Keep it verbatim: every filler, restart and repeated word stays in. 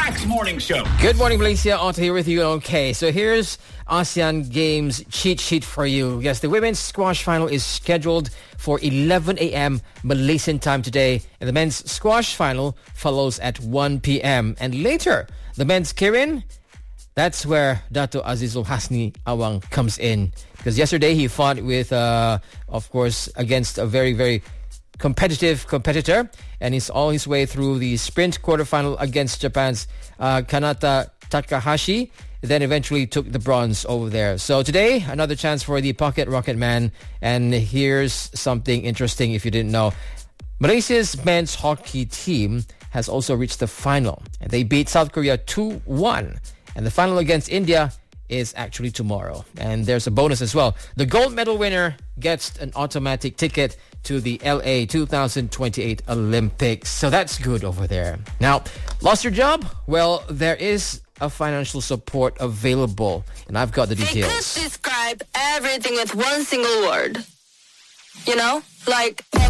Wax Morning Show. Good morning, Malaysia. Otto here with you. Okay, so here's ASEAN Games cheat sheet for you. Yes, the women's squash final is scheduled for eleven a.m. Malaysian time today, and the men's squash final follows at one p.m. And later, the men's Kirin, that's where Dato' Azizul Hasni Awang comes in. Because yesterday he fought with, uh, of course, against a very, very competitive competitor, and he's all his way through the sprint quarterfinal against Japan's uh, Kanata Takahashi, then eventually took the bronze over there. So today, another chance for the Pocket Rocket Man, and here's something interesting if you didn't know. Malaysia's men's hockey team has also reached the final, and they beat South Korea two one, and the final against India is actually tomorrow. And there's a bonus as well. The gold medal winner gets an automatic ticket to the L A twenty twenty-eight Olympics. So that's good over there. Now, lost your job? Well, there is a financial support available, and I've got the details. They could describe everything with one single word. You know? Like...